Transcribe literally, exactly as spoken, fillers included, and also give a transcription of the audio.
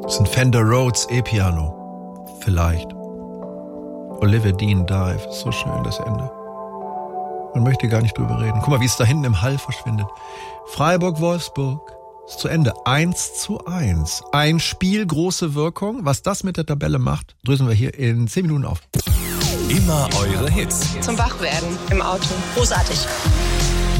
Das ist ein Fender Rhodes E-Piano. Vielleicht. Olivia Dean Dive. So schön, das Ende. Man möchte gar nicht drüber reden. Guck mal, wie es da hinten im Hall verschwindet. Freiburg-Wolfsburg ist zu Ende. eins zu eins. Ein Spiel, große Wirkung. Was das mit der Tabelle macht, dröseln wir hier in zehn Minuten auf. Immer eure Hits. Zum Wachwerden im Auto. Großartig.